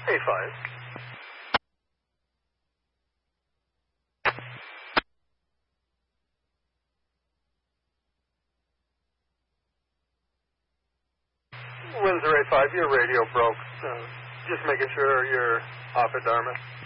A5. Windsor A5, your radio broke. Just making sure you're off at Dartmouth.